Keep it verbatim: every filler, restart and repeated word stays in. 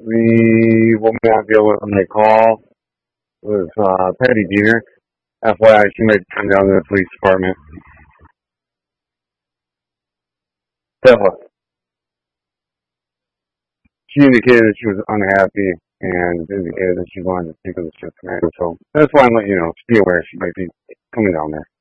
the woman I deal with on my call was uh, Patty Diener. F Y I, she might come down to the police department. So she indicated that she was unhappy and indicated that she wanted to speak with the shift commander. So that's why I'm letting you know, to be aware she might be coming down there.